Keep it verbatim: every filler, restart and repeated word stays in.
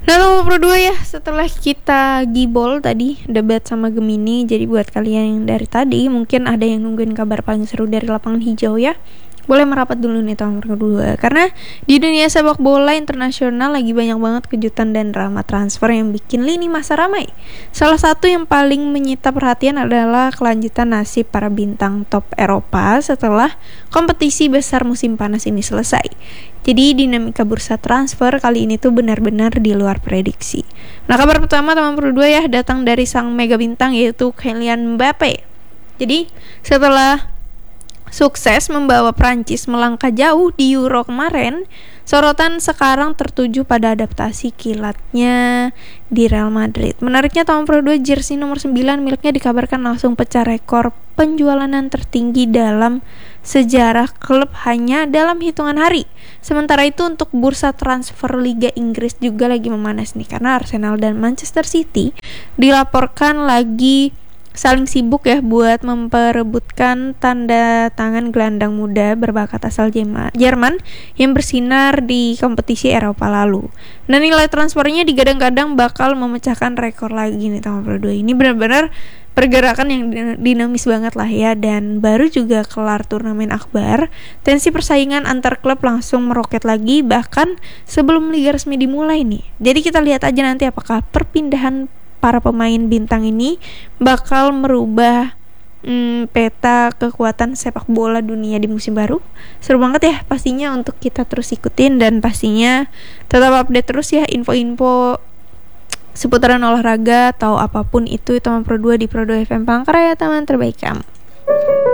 Nah, nomor Pro dua ya, setelah kita gibol tadi debat sama Gemini, jadi buat kalian yang dari tadi mungkin ada yang nungguin kabar paling seru dari lapangan hijau ya, boleh merapat dulu nih nomor kedua. Karena di dunia sepak bola internasional lagi banyak banget kejutan dan drama transfer yang bikin lini masa ramai. Salah satu yang paling menyita perhatian adalah kelanjutan nasib para bintang top Eropa setelah kompetisi besar musim panas ini selesai. Jadi dinamika bursa transfer kali ini tuh benar-benar di luar prediksi. Nah, kabar pertama teman Pro dua ya datang dari sang mega bintang yaitu Kylian Mbappe. Jadi setelah sukses membawa Prancis melangkah jauh di Euro kemarin, sorotan sekarang tertuju pada adaptasi kilatnya di Real Madrid. Menariknya tahun Pro dua jersey nomor sembilan miliknya dikabarkan langsung pecah rekor penjualan tertinggi dalam sejarah klub hanya dalam hitungan hari. Sementara itu untuk bursa transfer Liga Inggris juga lagi memanas nih, karena Arsenal dan Manchester City dilaporkan lagi saling sibuk ya buat memperebutkan tanda tangan gelandang muda berbakat asal Jerman yang bersinar di kompetisi Eropa lalu. Dan nilai transfernya digadang-gadang bakal memecahkan rekor lagi nih tahun Pro dua. Ini benar-benar pergerakan yang dinamis banget lah ya. Dan baru juga kelar turnamen akbar, tensi persaingan antar klub langsung meroket lagi bahkan sebelum liga resmi dimulai nih. Jadi kita lihat aja nanti apakah perpindahan para pemain bintang ini bakal merubah hmm, peta kekuatan sepak bola dunia di musim baru. Seru banget ya pastinya untuk kita terus ikutin, dan pastinya tetap update terus ya info-info seputaran olahraga atau apapun itu teman Pro dua di Pro dua F M Palangkaraya, teman terbaik kamu.